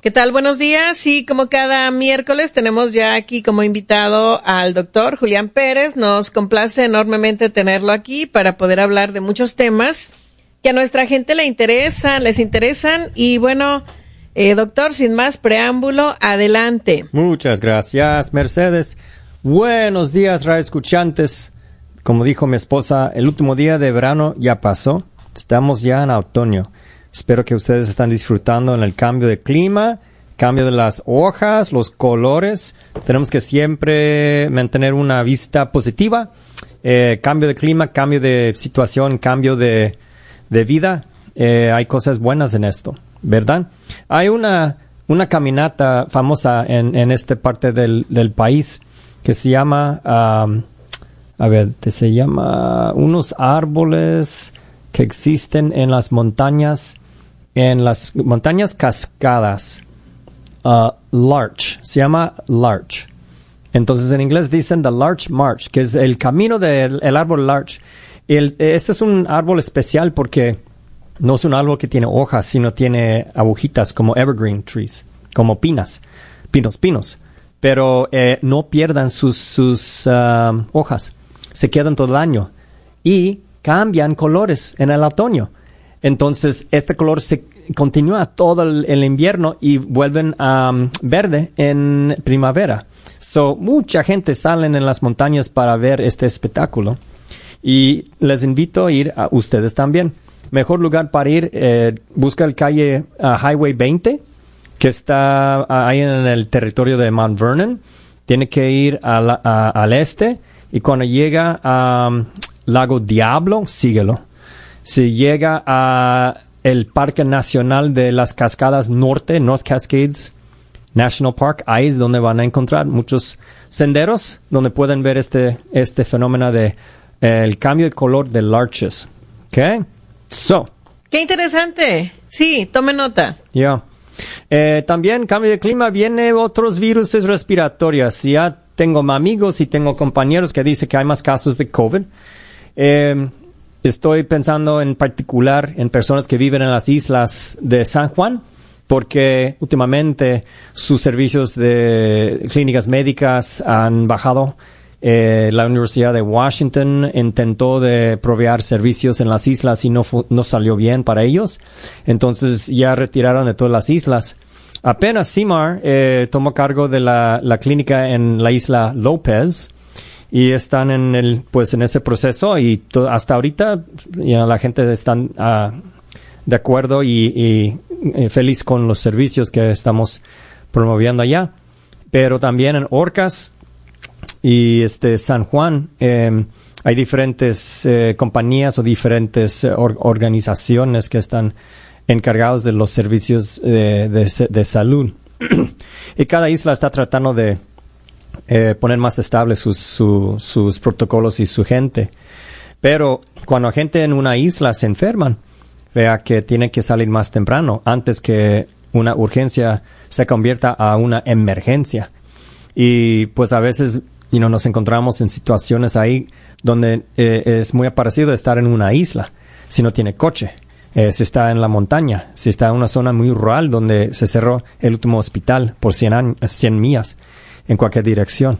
¿Qué tal? Buenos días. Y como cada miércoles tenemos ya aquí como invitado al doctor Julián Pérez. Nos complace enormemente tenerlo aquí para poder hablar de muchos temas que a nuestra gente les interesan. Y bueno, doctor, sin más preámbulo, adelante. Muchas gracias, Mercedes. Buenos días, radioescuchantes. Como dijo mi esposa, el último día de verano ya pasó. Estamos ya en otoño. Espero que ustedes están disfrutando en el cambio de clima, cambio de las hojas, los colores. Tenemos que siempre mantener una vista positiva. Cambio de clima, cambio de situación, cambio de vida. Hay cosas buenas en esto, ¿verdad? Hay una caminata famosa en esta parte del país que se llama, se llama unos árboles que existen en las montañas cascadas. Larch, se llama Larch. Entonces en inglés dicen the Larch March, que es el camino del árbol Larch. Este es un árbol especial porque no es un árbol que tiene hojas, sino tiene agujitas como evergreen trees, como pinos. Pero no pierdan sus hojas, se quedan todo el año y cambian colores en el otoño. Entonces este color se continúa todo el invierno y vuelven verde en primavera. Mucha gente sale en las montañas para ver este espectáculo y les invito a ir a ustedes también. Mejor lugar para ir, busca el calle Highway 20, que está ahí en el territorio de Mount Vernon. Tiene que ir al este y cuando llega a Lago Diablo, síguelo. Si llega a el Parque Nacional de las Cascadas Norte, North Cascades National Park, ahí es donde van a encontrar muchos senderos donde pueden ver este fenómeno de el cambio de color de larches. ¿Ok? ¡Qué interesante! Sí, tome nota. Ya. También cambio de clima, viene otros virus respiratorios. Ya tengo amigos y tengo compañeros que dicen que hay más casos de COVID. Estoy pensando en particular en personas que viven en las islas de San Juan, porque últimamente sus servicios de clínicas médicas han bajado. La Universidad de Washington intentó de proveer servicios en las islas y no salió bien para ellos. Entonces ya retiraron de todas las islas. Apenas CIMAR tomó cargo de la clínica en la isla López y están en ese proceso y hasta ahorita la gente está de acuerdo y feliz con los servicios que estamos promoviendo allá. Pero también en Orcas y San Juan hay diferentes compañías o diferentes organizaciones que están encargados de los servicios de salud. Y cada isla está tratando de poner más estables sus protocolos y su gente. Pero cuando gente en una isla se enferman, vea que tiene que salir más temprano antes que una urgencia se convierta a una emergencia. Y pues a veces nos encontramos en situaciones ahí donde es muy parecido estar en una isla si no tiene coche. Si está en la montaña, si está en una zona muy rural donde se cerró el último hospital por 100 millas en cualquier dirección.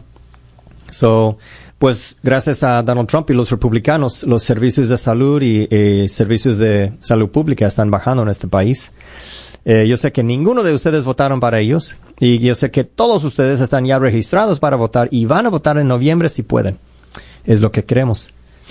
Pues gracias a Donald Trump y los republicanos, los servicios de salud y servicios de salud pública están bajando en este país. Yo sé que ninguno de ustedes votaron para ellos y yo sé que todos ustedes están ya registrados para votar y van a votar en noviembre si pueden. Es lo que queremos.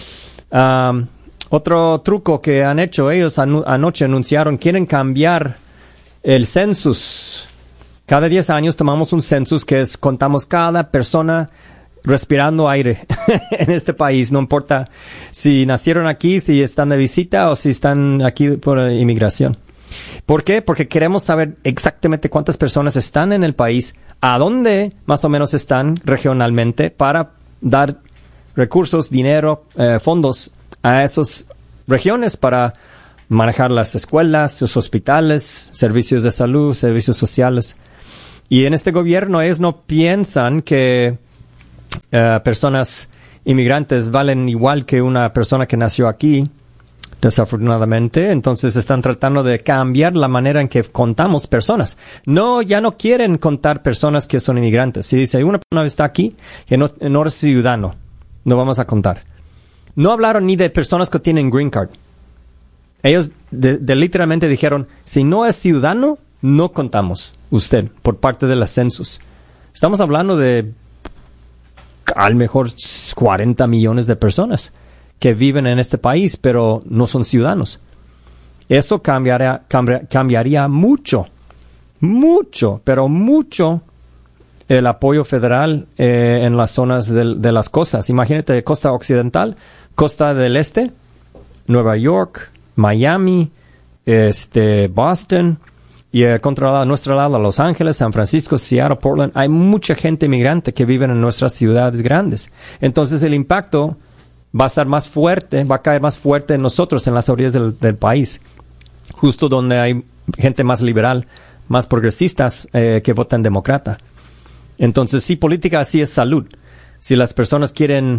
Otro truco que han hecho ellos anoche anunciaron, quieren cambiar el census. Cada 10 años tomamos un census que contamos cada persona respirando aire en este país. No importa si nacieron aquí, si están de visita o si están aquí por inmigración. ¿Por qué? Porque queremos saber exactamente cuántas personas están en el país, a dónde más o menos están regionalmente para dar recursos, dinero, fondos a esas regiones para manejar las escuelas, los hospitales, servicios de salud, servicios sociales. Y en este gobierno ellos no piensan que personas inmigrantes valen igual que una persona que nació aquí. desafortunadamente. Entonces están tratando de cambiar la manera en que contamos personas. No, ya no quieren contar personas que son inmigrantes. Si dice, una persona está aquí que no es ciudadano, no vamos a contar. No hablaron ni de personas que tienen green card. Ellos literalmente dijeron, si no es ciudadano, no contamos usted por parte de los censos. Estamos hablando de a lo mejor 40 millones de personas que viven en este país, pero no son ciudadanos. Eso cambiaría mucho, pero mucho el apoyo federal en las zonas de las costas. Imagínate, costa occidental, costa del este, Nueva York, Miami, Boston, y a nuestro lado, Los Ángeles, San Francisco, Seattle, Portland. Hay mucha gente inmigrante que vive en nuestras ciudades grandes. Entonces el impacto va a estar más fuerte, va a caer más fuerte en nosotros, en las orillas del país, justo donde hay gente más liberal, más progresistas que votan demócrata. Entonces, sí, política así es salud. Si las personas quieren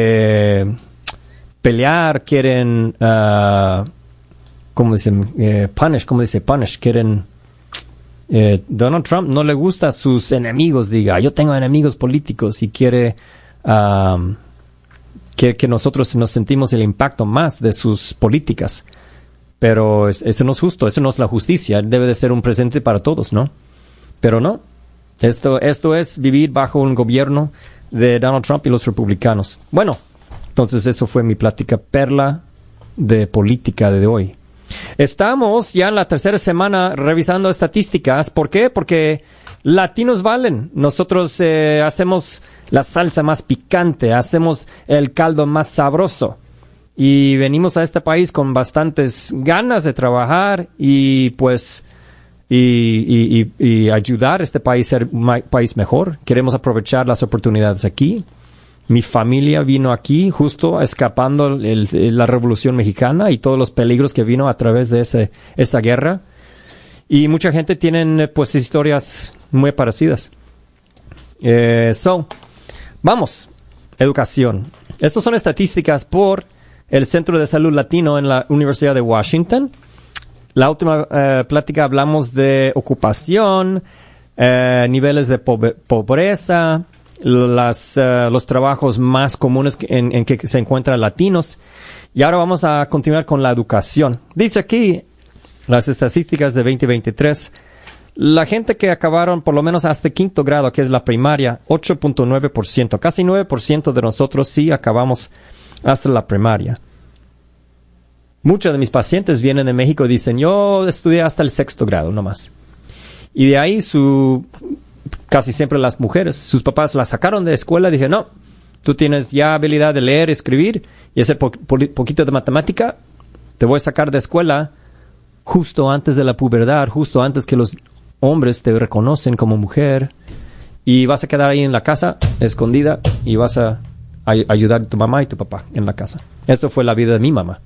pelear, quieren, ¿cómo dicen? Punish, quieren... Donald Trump no le gusta a sus enemigos, diga, yo tengo enemigos políticos, y quiere que nosotros nos sentimos el impacto más de sus políticas. Pero eso no es justo, eso no es la justicia, debe de ser un presente para todos, ¿no? Pero no, esto es vivir bajo un gobierno de Donald Trump y los republicanos. Bueno, entonces eso fue mi plática perla de política de hoy. Estamos ya en la tercera semana revisando estadísticas. ¿Por qué? Porque latinos valen. Nosotros hacemos la salsa más picante, hacemos el caldo más sabroso. Y venimos a este país con bastantes ganas de trabajar y pues y ayudar a este país a ser un país mejor. Queremos aprovechar las oportunidades aquí. Mi familia vino aquí justo escapando la Revolución Mexicana y todos los peligros que vino a través de esa guerra. Y mucha gente tiene pues historias muy parecidas. Vamos, educación. Estas son estadísticas por el Centro de Salud Latino en la Universidad de Washington. La última plática hablamos de ocupación, niveles de pobreza, los trabajos más comunes en que se encuentran latinos. Y ahora vamos a continuar con la educación. Dice aquí las estadísticas de 2023. La gente que acabaron por lo menos hasta quinto grado, que es la primaria, 8.9%. Casi 9% de nosotros sí acabamos hasta la primaria. Muchos de mis pacientes vienen de México y dicen, yo estudié hasta el sexto grado nomás. Y de ahí casi siempre las mujeres, sus papás las sacaron de escuela y dije, no, tú tienes ya habilidad de leer, escribir y ese poquito de matemática, te voy a sacar de escuela justo antes de la pubertad, justo antes que los hombres te reconocen como mujer, y vas a quedar ahí en la casa, escondida, y vas a ayudar a tu mamá y tu papá en la casa. Eso fue la vida de mi mamá.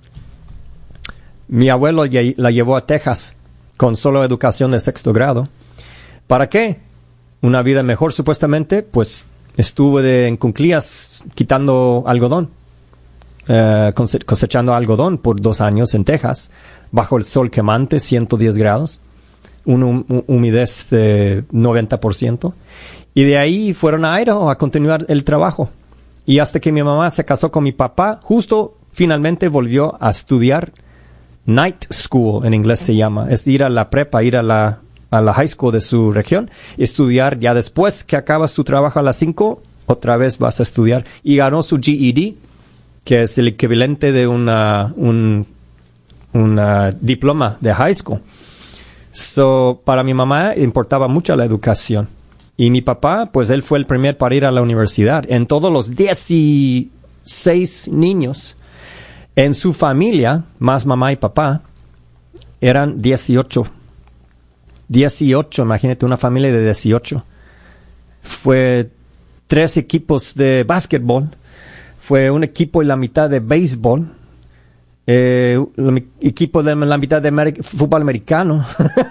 Mi abuelo la llevó a Texas con solo educación de sexto grado. ¿Para qué? Una vida mejor, supuestamente. Pues estuve en cunclillas quitando algodón, cosechando algodón por 2 años en Texas, bajo el sol quemante, 110 grados, una humedad de 90%. Y de ahí fueron a Idaho a continuar el trabajo. Y hasta que mi mamá se casó con mi papá, justo finalmente volvió a estudiar night school, en inglés se llama. Es ir a la prepa, ir a la high school de su región, estudiar ya después que acabas tu trabajo a las 5, otra vez vas a estudiar. Y ganó su GED, que es el equivalente de un diploma de high school. Para mi mamá importaba mucho la educación. Y mi papá, pues él fue el primer para ir a la universidad. En todos los 16 niños en su familia, más mamá y papá, eran 18. 18, imagínate, una familia de 18. Fue 3 equipos de básquetbol, fue un equipo y la mitad de béisbol, equipo de la mitad de fútbol americano.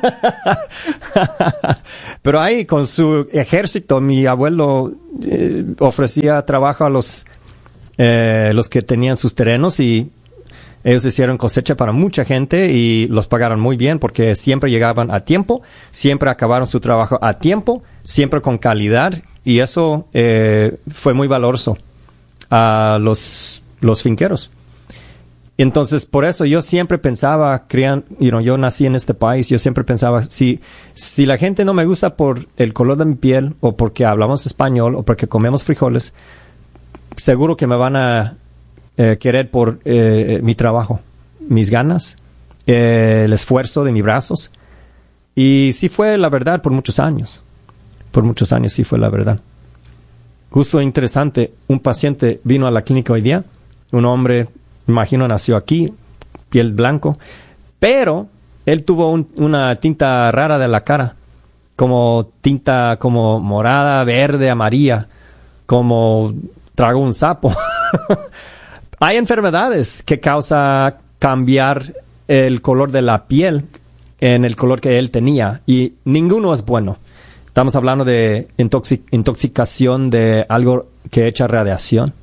Pero ahí con su ejército, mi abuelo ofrecía trabajo a los que tenían sus terrenos, y Ellos hicieron cosecha para mucha gente y los pagaron muy bien porque siempre llegaban a tiempo, siempre acabaron su trabajo a tiempo, siempre con calidad, y eso fue muy valioso a los finqueros. Entonces, por eso yo siempre pensaba, yo nací en este país, yo siempre pensaba, si la gente no me gusta por el color de mi piel, o porque hablamos español, o porque comemos frijoles, seguro que me van a querer por mi trabajo, mis ganas, el esfuerzo de mis brazos. Y sí fue la verdad por muchos años. Por muchos años sí fue la verdad. Justo interesante, un paciente vino a la clínica hoy día, un hombre, imagino, nació aquí, piel blanco, pero él tuvo una tinta rara de la cara, como tinta como morada, verde, amarilla, como tragó un sapo. Hay enfermedades que causan cambiar el color de la piel en el color que él tenía, y ninguno es bueno. Estamos hablando de intoxicación de algo que echa radiación,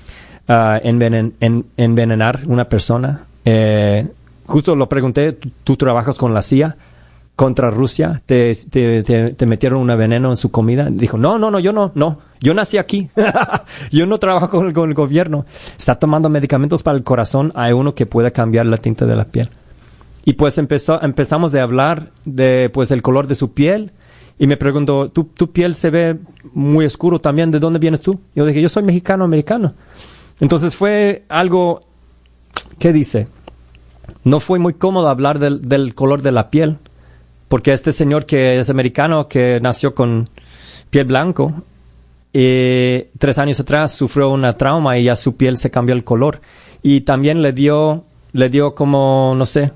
envenenar una persona. Justo lo pregunté, ¿tú trabajas con la CIA contra Rusia? ¿Te metieron un veneno en su comida? Dijo, no, yo nací aquí. Yo no trabajo con el gobierno. Está tomando medicamentos para el corazón. Hay uno que puede cambiar la tinta de la piel. Y pues empezamos de hablar de pues el color de su piel. Y me preguntó, ¿tu piel se ve muy oscuro también? ¿De dónde vienes tú? Yo dije, yo soy mexicano-americano. Entonces fue algo, ¿qué dice? No fue muy cómodo hablar del color de la piel, porque este señor que es americano, que nació con piel blanco, 3 años atrás sufrió una trauma y ya su piel se cambió el color. Y también le dio como, no sé,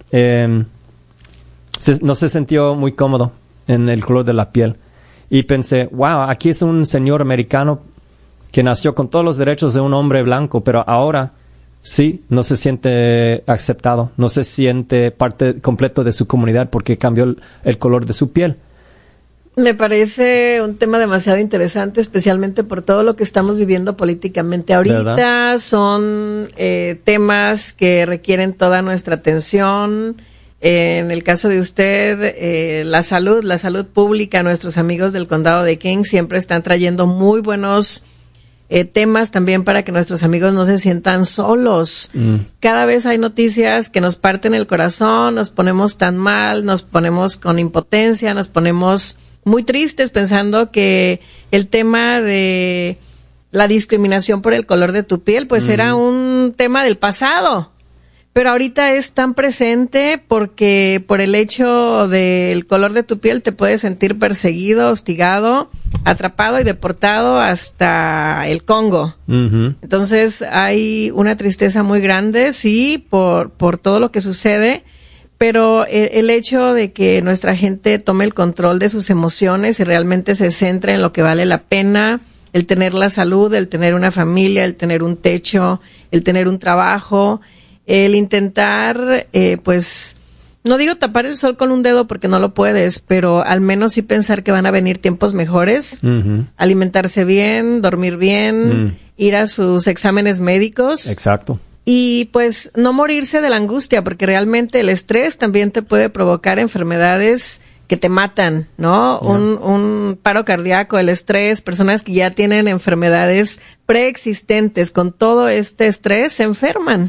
no se sintió muy cómodo en el color de la piel. Y pensé, wow, aquí es un señor americano que nació con todos los derechos de un hombre blanco, pero ahora sí, no se siente aceptado, no se siente parte completo de su comunidad porque cambió el color de su piel. Me parece un tema demasiado interesante, especialmente por todo lo que estamos viviendo políticamente ahorita. ¿Verdad? Son temas que requieren toda nuestra atención. En el caso de usted, la salud pública, nuestros amigos del condado de King siempre están trayendo muy buenos temas también para que nuestros amigos no se sientan solos. Cada vez hay noticias que nos parten el corazón, nos ponemos tan mal, nos ponemos con impotencia, nos ponemos muy tristes pensando que el tema de la discriminación por el color de tu piel pues era un tema del pasado. Pero ahorita es tan presente porque por el hecho del color de tu piel te puedes sentir perseguido, hostigado, atrapado y deportado hasta el Congo. Entonces hay una tristeza muy grande, sí, por todo lo que sucede, pero el hecho de que nuestra gente tome el control de sus emociones y realmente se centre en lo que vale la pena, el tener la salud, el tener una familia, el tener un techo, el tener un trabajo, el intentar, pues, no digo tapar el sol con un dedo porque no lo puedes, pero al menos sí pensar que van a venir tiempos mejores, alimentarse bien, dormir bien, ir a sus exámenes médicos. Exacto. Y pues no morirse de la angustia, porque realmente el estrés también te puede provocar enfermedades que te matan, ¿no? Un paro cardíaco, el estrés, personas que ya tienen enfermedades preexistentes con todo este estrés se enferman.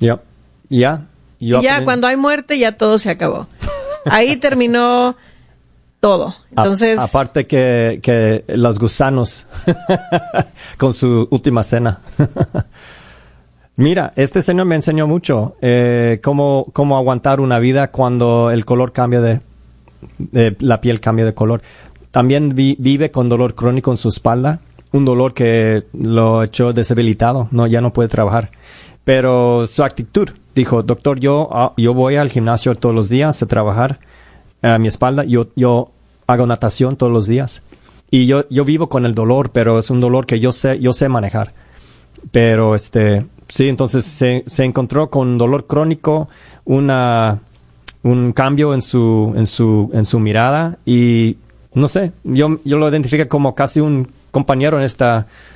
Ya cuando hay muerte ya todo se acabó. Ahí terminó todo. Entonces, aparte que los gusanos con su última cena. Mira, este señor me enseñó mucho cómo aguantar una vida cuando el color cambia la piel cambia de color. También vive con dolor crónico en su espalda, un dolor que lo echó deshabilitado, ya no puede trabajar. Pero su actitud, dijo, doctor, yo voy al gimnasio todos los días a trabajar a mi espalda, yo hago natación todos los días. Y yo vivo con el dolor, pero es un dolor que yo sé manejar. Pero sí, entonces se encontró con dolor crónico, un cambio en su mirada, y no sé, yo lo identifico como casi un compañero en esta